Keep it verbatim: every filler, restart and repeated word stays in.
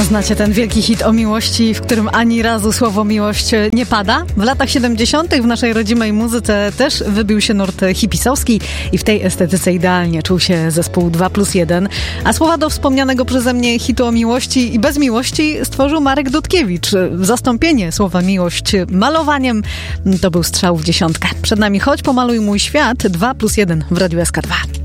Znacie ten wielki hit o miłości, w którym ani razu słowo miłość nie pada? W latach siedemdziesiątych w naszej rodzimej muzyce też wybił się nurt hipisowski i w tej estetyce idealnie czuł się zespół dwa plus jeden. A słowa do wspomnianego przeze mnie hitu o miłości i bez miłości stworzył Marek Dudkiewicz. Zastąpienie słowa miłość malowaniem to był strzał w dziesiątkę. Przed nami Chodź pomaluj mój świat, dwa plus jeden w Radiu S K dwa.